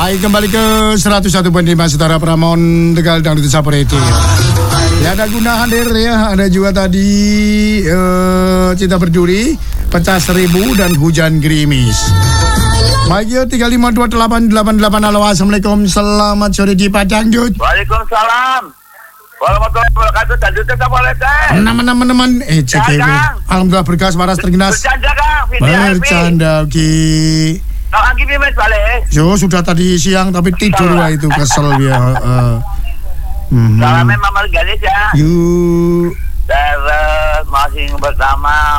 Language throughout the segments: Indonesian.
Baik, kembali ke 101.5 Setara Pramon Tegal Dangdut Saporeti. Ya, ada Guna hadir ya, ada juga tadi Cinta Berduri, Pecah Seribu dan Hujan Gerimis. Baik, 3528888. Halo, assalamualaikum, selamat sore di Padangdut. Waalaikumsalam warahmatullahi wabarakatuh. Dangdut tetap boleh teh. Teman-teman, CKW. Alhamdulillah berkas waras terginas. Bercanda Kang, Bercanda, Ki. Kang Anggi Mimes balik. Yo, sudah tadi siang tapi tidur lah itu, kesel ya. Salamnya Mama Galis ya. Yuk. Terus masih pertama.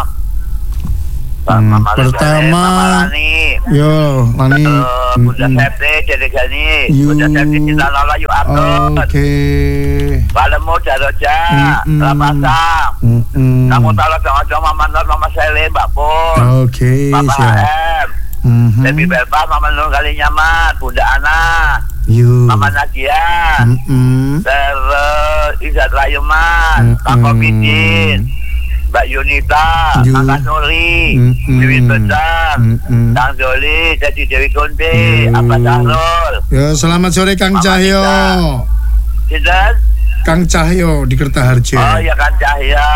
Pertama. Lani. Yo, Lani. Bunda Septi, Jadi Gani. Bunda Septi, Cinta Lola, Yuk Atur. Oke. Palemu, Daroja, Rapasa. Kamu taruh sama Mama Nur, Mama Selin, Mbak Pun. Oke, Papa siap. HM. Debbie Belpas, Mama Nur Kali Nyaman, Bunda Ana, Yuk. Mama Nadia, terus Izat Rayuman, Kak Komidin, Mbak Yunita, Kakak Nuri, Dewi Besar, Kang Joli, Jadi Dewi Kunti, Abah Sahrul. Ya, selamat sore Kang Cahyo. Sinten? Kang Cahyo di Kertaharjo. Oh ya, Kang Cahyo.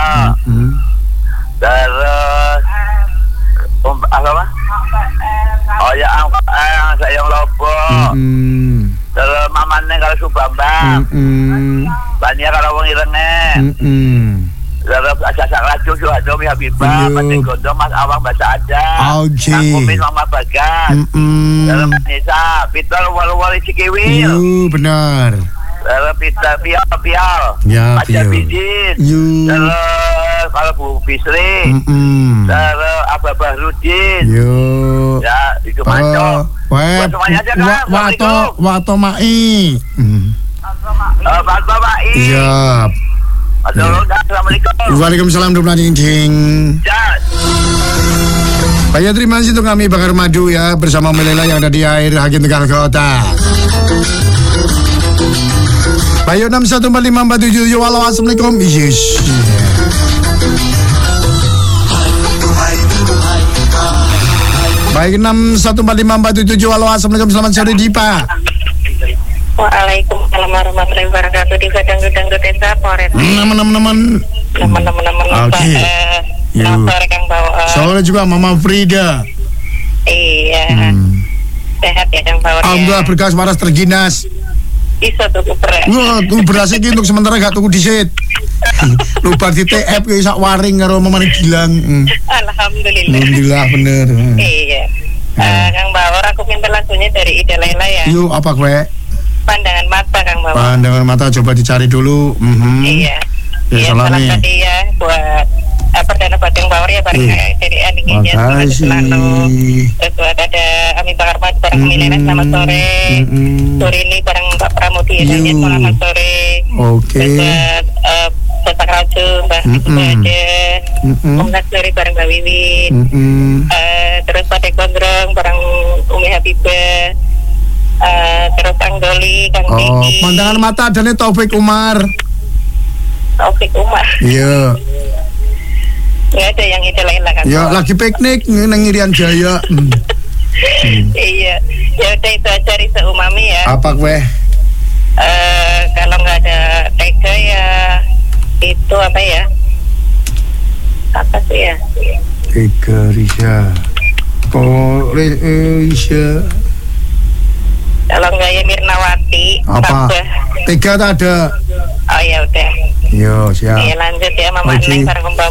Terus apa? Oh ya, Sayang Lobo. Terus Mamane kalau Subambang. Bania kalau wong irenge. Terus Asasak Raju, Suhadomi Habibah, Pati Gondong, Mas Awang Baca Aja. Oke. Kang Kumin, Mama Bagas. Terus Nisa, Peter Wal-Wali Cikiwil. Yuk, benar. Terus Peter Pial. Ya, Aja Pial. Bidin. Yuk. Terus kalau Bu Bisri. Terus Abah Bahrudin. Yuk. Ya, itu Manco. Buat semuanya aja kan. Wato Mai. Pak Mai. Siap. Assalamualaikum. Waalaikumsalam warahmatullahi wabarakatuh. Jas. Baik, terima kasih untuk kami Bakar Madu ya bersama Melela yang ada di air Hakim Tegal Kota. Baik, 6145477. Halo, assalamualaikum. Yes. Baik, 6145477. Halo, assalamualaikum. Selamat sore Dipa. Waalaikumsalam warahmatullahi wabarakatuh. Di Dangdut Desa Poret. Teman-teman. Oke. Selamat sore Kang Bawor. Sore juga Mama Frida. Iya. Sehat ya Kang Bawor. Alhamdulillah berkas waras terginas. Iso tuku beras. Wah, tuh beras iki untuk sementara gak tuku disit. Lupa di TF ya sak waring karo Mama Gilang. Alhamdulillah. Alhamdulillah bener. Iya. Kang Bawor, aku minta lagunya dari Ida Laila ya. Yuk, apa kue? Pandangan mata Kang Bawor. Pandangan mata coba dicari dulu. Iya. Ya, Salam salami. tadi ya buat Perdana Batang Bawor ya bareng dari Ani Gijan. Terus buat ada Ami Bakar Madu bareng Milena, selamat sore. Sore ini bareng Mbak Pramudi ya, selamat sore. Oke. Terus buat Bapak Raju, Mbak Ibu Aja, Om Nasri bareng Mbak Wiwin. Terus Pak Gondrong bareng Umi Habibah. Terus Kang Doli, Kang Diki. Pandangan mata adalah Taufik Umar. Taufik Umar. Iya. Nggak ada yang Ida Laila kan? Ya lagi piknik nang Irian Jaya. Iya. Ya udah itu aja Risa Umami ya. Apa kue? Kalau nggak ada Tega ya itu apa ya? Apa sih ya? Tega Risa. Oh, Risa. Kalau nggak ya Mirnawati. Apa? Sabah. Tega tak ada. Oh ya udah. Yo, siap. Ya lanjut ya Mama Neng bareng Mbak